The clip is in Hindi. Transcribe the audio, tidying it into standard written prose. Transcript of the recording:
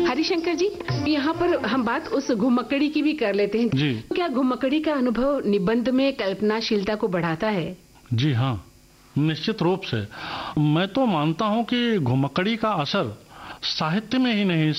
हरिशंकर जी, यहाँ पर हम बात उस घुमक्कड़ी की भी कर लेते हैं जी। क्या घुमक्कड़ी का अनुभव निबंध में कल्पनाशीलता को बढ़ाता है? जी हाँ, निश्चित रूप से। मैं तो मानता हूँ कि घुमक्कड़ी का असर साहित्य में ही नहीं